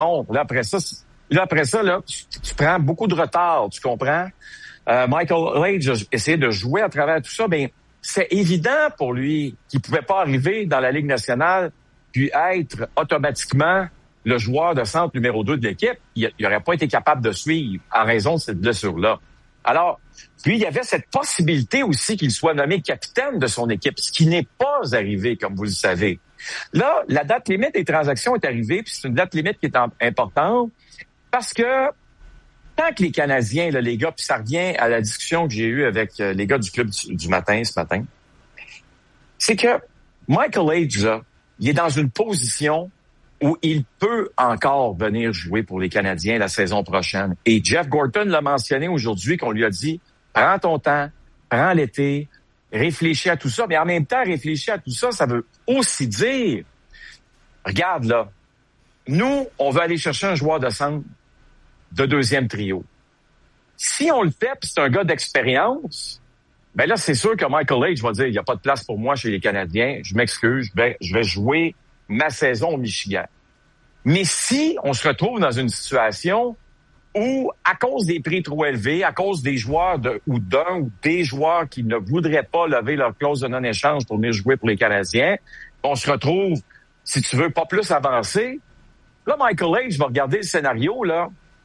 Là, après ça, tu prends beaucoup de retard, tu comprends? Michael Leitch a essayé de jouer à travers tout ça. Ben, c'est évident pour lui qu'il pouvait pas arriver dans la Ligue nationale puis être automatiquement le joueur de centre numéro 2 de l'équipe. Il n'aurait pas été capable de suivre en raison de cette blessure-là. Alors, puis il y avait cette possibilité aussi qu'il soit nommé capitaine de son équipe, ce qui n'est pas arrivé, comme vous le savez. Là, la date limite des transactions est arrivée, puis c'est une date limite qui est importante, parce que tant que les Canadiens, là, les gars, puis ça revient à la discussion que j'ai eue avec les gars du club du matin ce matin, c'est que Michael Leitch, là, il est dans une position où il peut encore venir jouer pour les Canadiens la saison prochaine. Et Jeff Gorton l'a mentionné aujourd'hui, qu'on lui a dit, prends ton temps, prends l'été, réfléchis à tout ça. Mais en même temps, réfléchir à tout ça, ça veut aussi dire, regarde là, nous, on veut aller chercher un joueur de centre de deuxième trio. Si on le fait, puis c'est un gars d'expérience, ben là, c'est sûr que Michael Leitch va dire, il n'y a pas de place pour moi chez les Canadiens, je m'excuse, je vais jouer ma saison au Michigan. Mais si on se retrouve dans une situation où, à cause des prix trop élevés, à cause des joueurs ou des joueurs qui ne voudraient pas lever leur clause de non-échange pour venir jouer pour les Canadiens, on se retrouve, si tu veux, pas plus avancé. Là, Michael Leitch va regarder le scénario, là.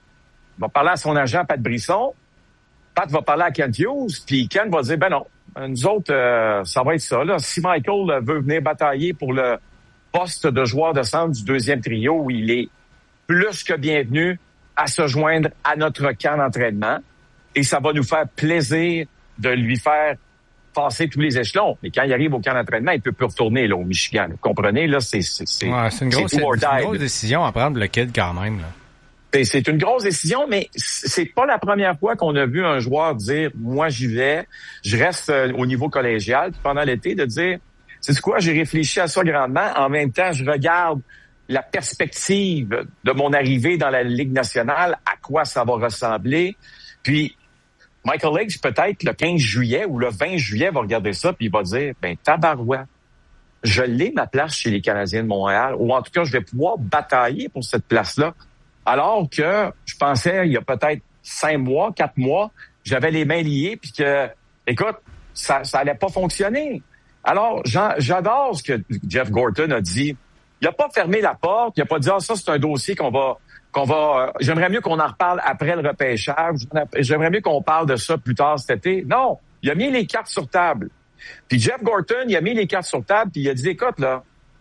Il va parler à son agent, Pat Brisson. Pat va parler à Kent Hughes, puis Kent va dire, ben non, nous autres, ça va être ça, là. Si Michael veut venir batailler pour le poste de joueur de centre du deuxième trio, il est plus que bienvenu à se joindre à notre camp d'entraînement. Et ça va nous faire plaisir de lui faire passer tous les échelons. Mais quand il arrive au camp d'entraînement, il peut plus retourner là, au Michigan. Vous comprenez? Là, c'est une grosse décision à prendre, le kid, quand même. Là. C'est une grosse décision, mais c'est pas la première fois qu'on a vu un joueur dire « Moi, j'y vais, je reste au niveau collégial. » Puis pendant l'été, de dire « C'est quoi, j'ai réfléchi à ça grandement. En même temps, je regarde la perspective de mon arrivée dans la Ligue nationale, à quoi ça va ressembler. » Puis Michael Leitch, peut-être le 15 juillet ou le 20 juillet, va regarder ça puis il va dire « Ben, tabarouette, je l'ai ma place chez les Canadiens de Montréal, ou en tout cas, je vais pouvoir batailler pour cette place-là. » Alors que je pensais, il y a peut-être 4 mois, j'avais les mains liées puis que, écoute, ça allait pas fonctionner. Alors, j'adore ce que Jeff Gorton a dit. Il a pas fermé la porte, il a pas dit, ça, c'est un dossier qu'on va, j'aimerais mieux qu'on en reparle après le repêchage, j'aimerais mieux qu'on parle de ça plus tard cet été. Non, il a mis les cartes sur table. Puis Jeff Gorton, il a mis les cartes sur table puis il a dit, écoute, là,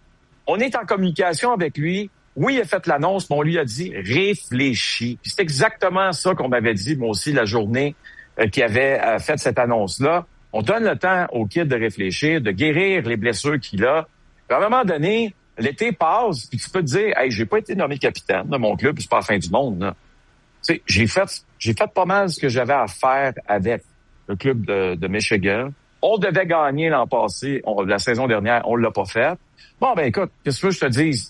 on est en communication avec lui. Oui, il a fait l'annonce, mais on lui a dit « réfléchis ». C'est exactement ça qu'on m'avait dit, moi aussi, la journée qu'il avait fait cette annonce-là. On donne le temps au kid de réfléchir, de guérir les blessures qu'il a. Puis à un moment donné, l'été passe, puis tu peux te dire « Hey, j'ai pas été nommé capitaine de mon club, puis c'est pas la fin du monde. » là. Tu sais, j'ai fait pas mal ce que j'avais à faire avec le club de Michigan. On devait gagner l'an passé, la saison dernière, on l'a pas fait. Bon, ben écoute, qu'est-ce que je te dise?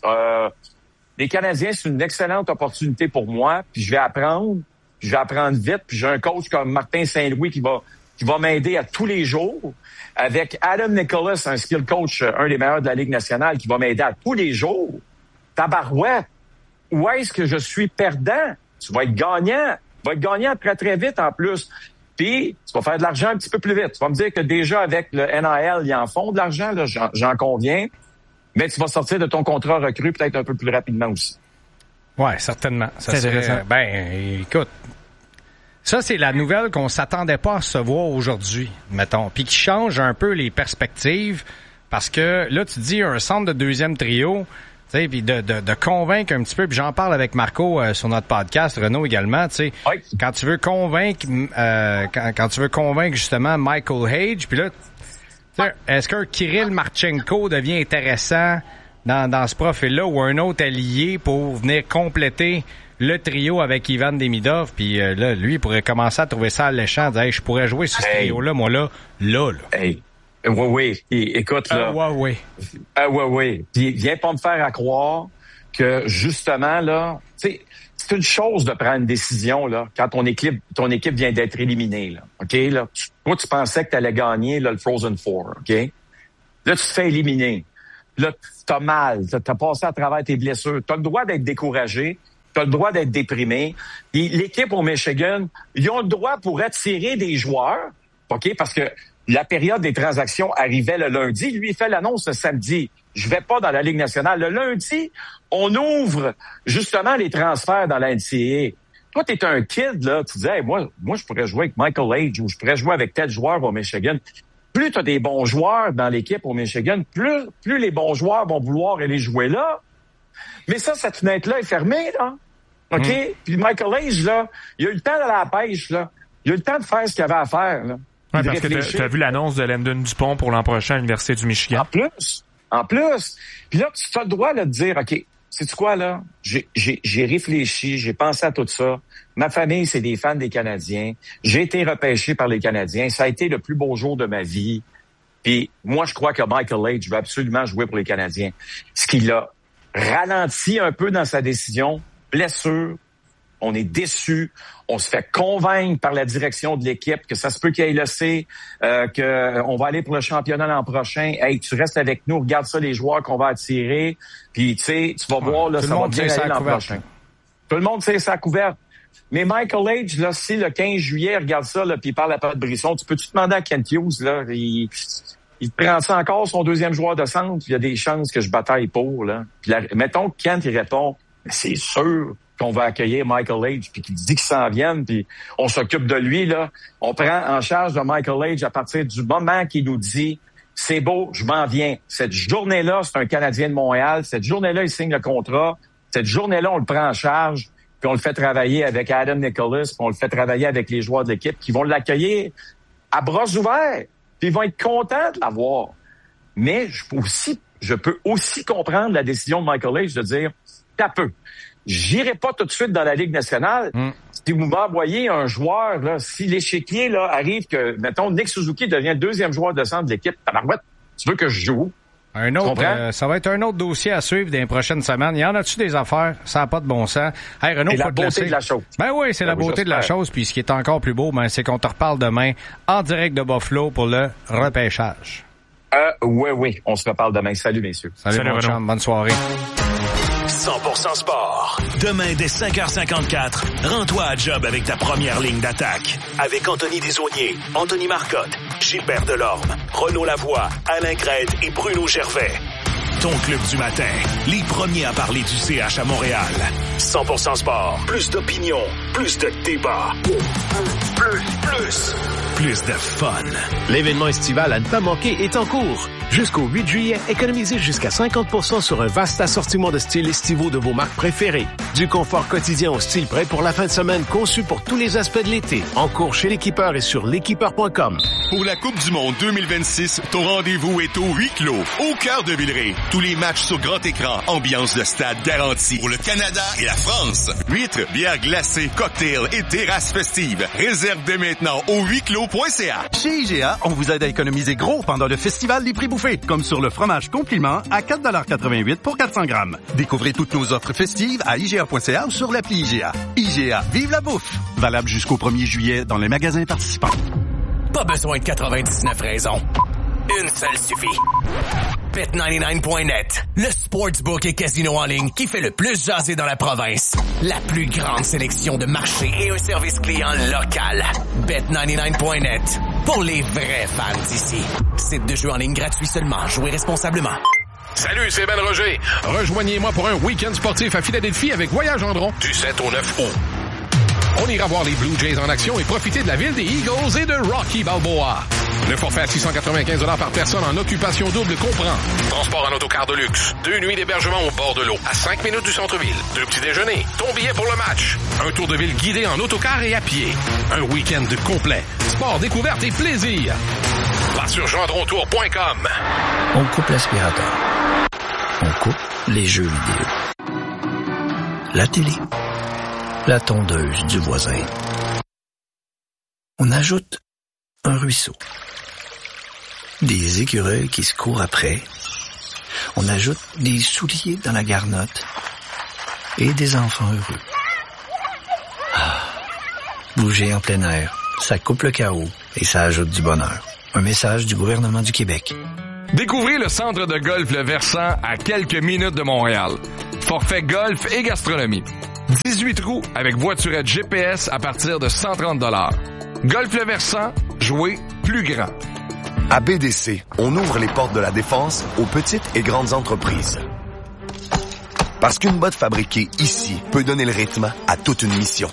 Les Canadiens, c'est une excellente opportunité pour moi, puis je vais apprendre vite, puis j'ai un coach comme Martin Saint-Louis qui va m'aider à tous les jours, avec Adam Nicholas, un skill coach, un des meilleurs de la Ligue nationale, qui va m'aider à tous les jours. Tabarouette, où est-ce que je suis perdant? Tu vas être gagnant. Tu vas être gagnant très, très vite en plus. Puis, tu vas faire de l'argent un petit peu plus vite. Tu vas me dire que déjà, avec le NIL, ils en font de l'argent, là, j'en conviens. Mais tu vas sortir de ton contrat recru peut-être un peu plus rapidement aussi. Ouais, certainement. Ça serait, écoute, ça c'est la nouvelle qu'on s'attendait pas à recevoir aujourd'hui, mettons, puis qui change un peu les perspectives, parce que là tu dis un centre de deuxième trio, tu sais, puis de convaincre un petit peu, puis j'en parle avec Marco sur notre podcast, Renaud également, tu sais, oui. Quand tu veux convaincre, quand tu veux convaincre justement Michael Leitch, puis là. Est-ce qu'un Kirill Marchenko devient intéressant dans ce profil-là ou un autre allié pour venir compléter le trio avec Ivan Demidov? Puis là, lui, il pourrait commencer à trouver ça alléchant, dire hey, je pourrais jouer sur ce trio-là, moi là. Hey. Oui. Écoute, là. Oui. Puis viens pas me faire à croire que justement, là, tu sais, c'est une chose de prendre une décision, là, quand ton équipe vient d'être éliminée, là. OK, là. Toi, tu pensais que tu allais gagner, là, le Frozen Four, OK? Là, tu te fais éliminer. Là, t'as mal. T'as passé à travers tes blessures. T'as le droit d'être découragé. tu as le droit d'être déprimé. Puis l'équipe au Michigan, ils ont le droit pour attirer des joueurs, OK, parce que la période des transactions arrivait le lundi. Lui, il fait l'annonce le samedi. Je vais pas dans la Ligue nationale. Le lundi, on ouvre justement les transferts dans la NCAA. Toi, t'es un kid, là, tu disais, hey, moi, je pourrais jouer avec Michael Age ou je pourrais jouer avec tel joueur au Michigan. Plus tu as des bons joueurs dans l'équipe au Michigan, plus les bons joueurs vont vouloir aller jouer là. Mais ça, cette fenêtre-là est fermée, là. OK? Puis Michael Age, là, il a eu le temps d'aller à la pêche, là. Il a eu le temps de faire ce qu'il avait à faire, là. Ouais, parce que t'as vu l'annonce de Landon Dupont pour l'an prochain à l'Université du Michigan. En plus. Puis là, tu as le droit là, de dire, OK, sais-tu quoi, là? J'ai réfléchi, j'ai pensé à tout ça. Ma famille, c'est des fans des Canadiens. J'ai été repêché par les Canadiens. Ça a été le plus beau jour de ma vie. Puis moi, je crois que Michael Age va absolument jouer pour les Canadiens. Ce qu'il a ralenti un peu dans sa décision, blessure, on est déçus, on se fait convaincre par la direction de l'équipe que ça se peut qu'il ait laissé, qu'on va aller pour le championnat l'an prochain. Hey, tu restes avec nous, regarde ça, les joueurs qu'on va attirer, puis tu sais, tu vas voir, là, ça va bien aller l'an prochain. Tout le monde sait ça couverte. Mais Michael Age, là, si le 15 juillet, regarde ça, là, puis il parle à Pat Brisson, tu peux-tu demander à Kent Hughes, là, il prend ça encore, son deuxième joueur de centre, il y a des chances que je bataille pour, là. Puis là, mettons que Kent, il répond, c'est sûr qu'on va accueillir Michael Age, puis qu'il dit qu'il s'en vienne, puis on s'occupe de lui, là. On prend en charge de Michael Age à partir du moment qu'il nous dit « C'est beau, je m'en viens. Cette journée-là, c'est un Canadien de Montréal. Cette journée-là, il signe le contrat. Cette journée-là, on le prend en charge, puis on le fait travailler avec Adam Nicholas, puis on le fait travailler avec les joueurs de l'équipe qui vont l'accueillir à bras ouverts. Puis ils vont être contents de l'avoir. Mais je peux aussi comprendre la décision de Michael Age de dire « T'as peu. J'irai pas tout de suite dans la Ligue nationale. Si vous m'envoyez un joueur, là, si l'échiquier là arrive que, mettons, Nick Suzuki devient le deuxième joueur de centre de l'équipe, tabarouette, tu veux que je joue? Un autre, ça va être un autre dossier à suivre dans les prochaines semaines. Y en a-tu des affaires? Ça n'a pas de bon sens. Hey, Renaud, c'est la beauté de la chose. Ben oui, c'est la beauté de la chose. Puis ce qui est encore plus beau, c'est qu'on te reparle demain en direct de Buffalo pour le repêchage. Oui. On se reparle demain. Salut, messieurs. Salut mon chum. Bonne soirée. 100% sport. Demain dès 5h54, rends-toi à job avec ta première ligne d'attaque. Avec Anthony Desaulniers, Anthony Marcotte, Gilbert Delorme, Renaud Lavoie, Alain Crête et Bruno Gervais. Ton club du matin, les premiers à parler du CH à Montréal. 100% sport, plus d'opinion, plus de débat. Plus de fun. L'événement estival à ne pas manquer est en cours. Jusqu'au 8 juillet, économisez jusqu'à 50% sur un vaste assortiment de styles estivaux de vos marques préférées. Du confort quotidien au style prêt pour la fin de semaine conçu pour tous les aspects de l'été. En cours chez l'équipeur et sur l'équipeur.com. Pour la Coupe du Monde 2026, ton rendez-vous est au huis clos, au cœur de Villeray. Tous les matchs sur grand écran, ambiance de stade garantie. Pour le Canada et la France, huîtres, bières glacées, cocktails et terrasses festives. Réserve dès maintenant au huisclos.ca. Chez IGA, on vous aide à économiser gros pendant le festival des prix bouffés, comme sur le fromage compliment à 4,88 $ pour 400 grammes. Découvrez toutes nos offres festives à IGA.ca ou sur l'appli IGA. IGA, vive la bouffe! Valable jusqu'au 1er juillet dans les magasins participants. Pas besoin de 99 raisons. Une seule suffit. Bet99.net, le sportsbook et casino en ligne qui fait le plus jaser dans la province. La plus grande sélection de marchés et un service client local. Bet99.net, pour les vrais fans d'ici. Site de jeu en ligne gratuit seulement. Jouez responsablement. Salut, c'est Ben Roger. Rejoignez-moi pour un week-end sportif à Philadelphie avec Voyage Gendron du 7 au 9 août. On ira voir les Blue Jays en action et profiter de la ville des Eagles et de Rocky Balboa. Le forfait à $695 par personne en occupation double comprend transport en autocar de luxe, 2 nuits d'hébergement au bord de l'eau, à 5 minutes du centre-ville, 2 petits déjeuners, ton billet pour le match, un tour de ville guidé en autocar et à pied, un week-end complet, sport, découverte et plaisir. Va sur gendrontour.com. On coupe l'aspirateur. On coupe les jeux vidéo. La télé. La tondeuse du voisin. On ajoute un ruisseau. Des écureuils qui se courent après. On ajoute des souliers dans la garnotte. Et des enfants heureux. Ah, bouger en plein air, ça coupe le chaos et ça ajoute du bonheur. Un message du gouvernement du Québec. Découvrez le centre de golf Le Versant à quelques minutes de Montréal. Forfait golf et gastronomie. 18 trous avec voiturette GPS à partir de 130 $. Golf le versant, jouez plus grand. À BDC, on ouvre les portes de la défense aux petites et grandes entreprises. Parce qu'une botte fabriquée ici peut donner le rythme à toute une mission.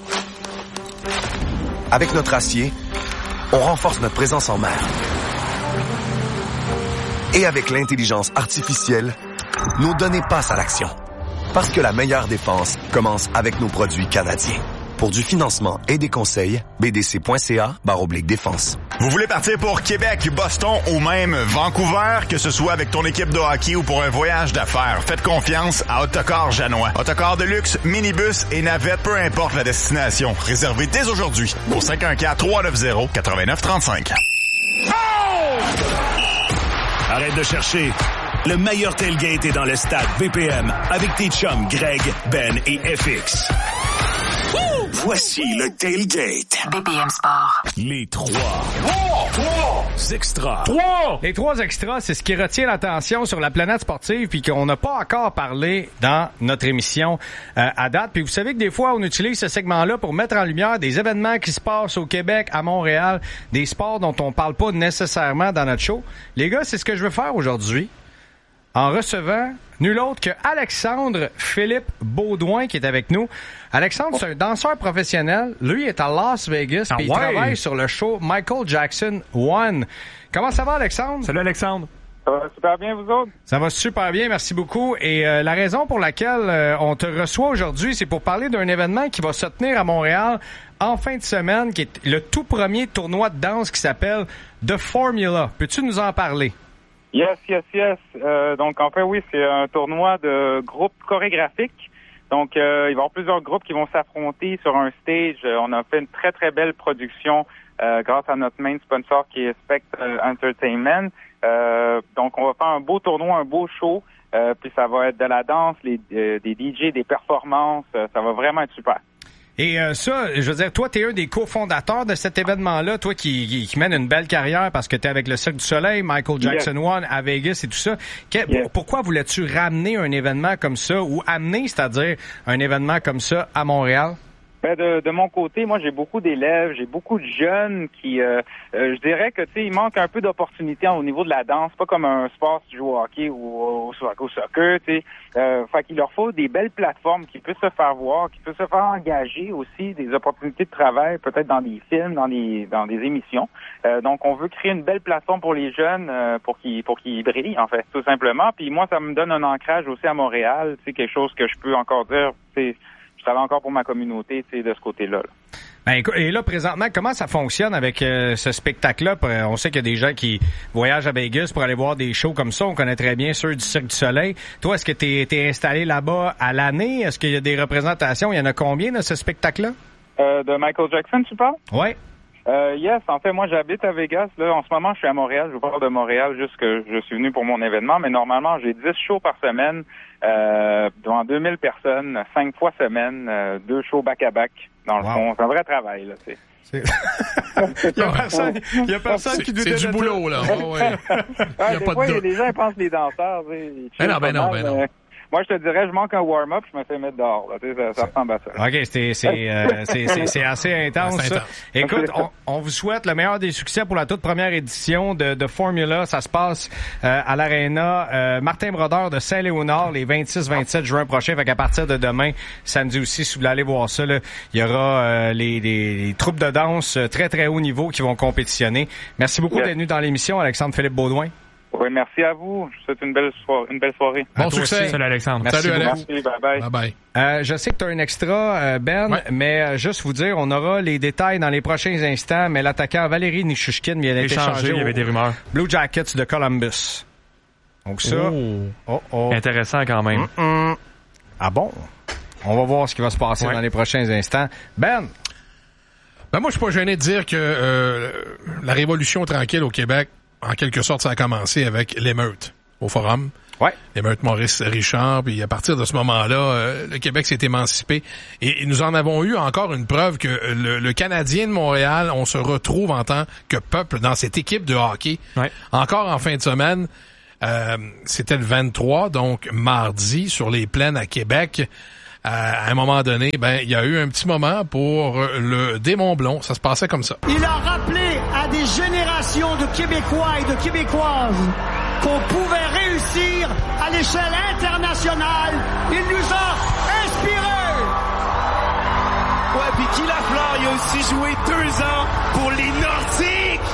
Avec notre acier, on renforce notre présence en mer. Et avec l'intelligence artificielle, nos données passent à l'action. Parce que la meilleure défense commence avec nos produits canadiens. Pour du financement et des conseils, bdc.ca/défense. Vous voulez partir pour Québec, Boston ou même Vancouver, que ce soit avec ton équipe de hockey ou pour un voyage d'affaires, faites confiance à Autocar Janois. Autocar de luxe, minibus et navette, peu importe la destination. Réservez dès aujourd'hui au 514-390-8935. Oh! Arrête de chercher. Le meilleur tailgate est dans le stade BPM avec tes chums Greg, Ben et FX. Voici le tailgate. BPM Sport. Les trois extras. Les 3 extras, c'est ce qui retient l'attention sur la planète sportive puis qu'on n'a pas encore parlé dans notre émission à date. Puis vous savez que des fois, on utilise ce segment-là pour mettre en lumière des événements qui se passent au Québec, à Montréal, des sports dont on parle pas nécessairement dans notre show. Les gars, c'est ce que je veux faire aujourd'hui en recevant nul autre que Alexandre Philippe Baudouin qui est avec nous. Alexandre, c'est un danseur professionnel. Lui est à Las Vegas puis il travaille sur le show Michael Jackson 1. Comment ça va, Alexandre? Salut, Alexandre. Ça va super bien, vous autres? Ça va super bien, merci beaucoup. Et la raison pour laquelle on te reçoit aujourd'hui, c'est pour parler d'un événement qui va se tenir à Montréal en fin de semaine, qui est le tout premier tournoi de danse qui s'appelle The Formula. Peux-tu nous en parler? Yes. Donc, en fait, oui, c'est un tournoi de groupes chorégraphiques. Donc, il va y avoir plusieurs groupes qui vont s'affronter sur un stage. On a fait une très, très belle production grâce à notre main sponsor qui est Spectre Entertainment. Donc, on va faire un beau tournoi, un beau show. Puis, ça va être de la danse, des DJ, des performances. Ça va vraiment être super. Et ça, je veux dire, toi, t'es un des cofondateurs de cet événement-là, toi qui mène une belle carrière parce que t'es avec le Cirque du Soleil, Michael Jackson 1 à Vegas et tout ça. Pourquoi voulais-tu ramener un événement comme ça ou amener, c'est-à-dire un événement comme ça à Montréal? Ben de mon côté, moi j'ai beaucoup d'élèves, j'ai beaucoup de jeunes qui, je dirais que tu sais, il manque un peu d'opportunités au niveau de la danse, pas comme un sport si tu joues au hockey ou au soccer, tu sais. Fait qu'il leur faut des belles plateformes qui puissent se faire voir, qui puissent se faire engager aussi, des opportunités de travail, peut-être dans des films, dans des émissions. Donc on veut créer une belle plateforme pour les jeunes, pour qu'ils brillent en fait, tout simplement. Puis moi ça me donne un ancrage aussi à Montréal, c'est quelque chose que je peux encore dire, c'est je travaille encore pour ma communauté, tu sais, de ce côté-là. Ben, et là, présentement, comment ça fonctionne avec ce spectacle-là? On sait qu'il y a des gens qui voyagent à Vegas pour aller voir des shows comme ça. On connaît très bien ceux du Cirque du Soleil. Toi, est-ce que t'es installé là-bas à l'année? Est-ce qu'il y a des représentations? Il y en a combien de ce spectacle-là? De Michael Jackson, tu parles? Oui. Yes, en fait, moi, j'habite à Vegas. Là, en ce moment, je suis à Montréal. Je vous parle de Montréal juste que je suis venu pour mon événement. Mais normalement, j'ai 10 shows par semaine, devant 2000 personnes, 5 fois semaine, 2 shows back-à-back. Dans le fond, c'est un vrai travail, là, tu sais. Il y a personne qui nous C'est du boulot, là. Des fois, les gens pensent les danseurs, tu sais. Ben non. Moi, je te dirais, je manque un warm-up, je me fais mettre dehors. Là, ça ressemble à ça. OK, c'est assez intense, ça. Écoute, on vous souhaite le meilleur des succès pour la toute première édition de Formula. Ça se passe à l'Arena Martin Brodeur de Saint-Léonard les 26-27 juin prochain. Fait qu'à partir de demain, samedi aussi, si vous voulez aller voir ça, là, il y aura les troupes de danse très, très haut niveau qui vont compétitionner. Merci beaucoup d'être venu dans l'émission, Alexandre Philippe Baudouin. Oui, merci à vous. Je vous souhaite une belle soirée. Bon succès. Salut, Alexandre. Merci Salut, Alex. Merci, bye-bye. Je sais que tu as un extra, Ben, mais juste vous dire, on aura les détails dans les prochains instants, mais l'attaquant Valérie Nichushkin vient d'être échangé. Il y avait des rumeurs. Blue Jackets de Columbus. Donc ça... Intéressant quand même. Ah bon? On va voir ce qui va se passer dans les prochains instants. Ben moi, je suis pas gêné de dire que la révolution tranquille au Québec, en quelque sorte, ça a commencé avec l'émeute au Forum. Ouais. L'émeute Maurice Richard, puis à partir de ce moment-là, le Québec s'est émancipé. Et nous en avons eu encore une preuve que le Canadien de Montréal, on se retrouve en tant que peuple dans cette équipe de hockey. Ouais. Encore en fin de semaine, c'était le 23, donc mardi, sur les plaines à Québec. À un moment donné, il y a eu un petit moment pour le démon blond. Ça se passait comme ça. Il a rappelé à des générations de Québécois et de Québécoises qu'on pouvait réussir à l'échelle internationale. Il nous a inspirés. Ouais, puis Guy Lafleur, il a aussi joué 2 ans pour les Nordiques.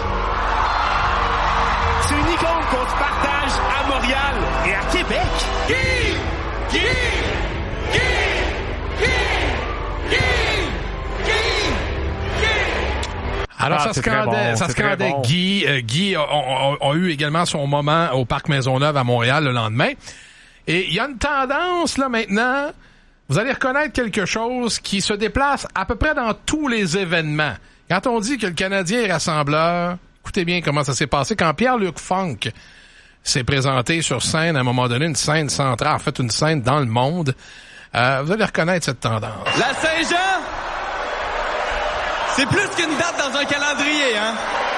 C'est une icône qu'on se partage à Montréal et à Québec. Guy! Alors, ça scandait bon. Guy. Guy a eu également son moment au Parc Maisonneuve à Montréal le lendemain. Et il y a une tendance, là, maintenant, vous allez reconnaître quelque chose qui se déplace à peu près dans tous les événements. Quand on dit que le Canadien est rassembleur, écoutez bien comment ça s'est passé. Quand Pierre-Luc Funk s'est présenté sur scène, à un moment donné, une scène centrale, en fait, une scène dans le monde, vous allez reconnaître cette tendance. La Saint-Jean, c'est plus qu'une date dans un calendrier, hein?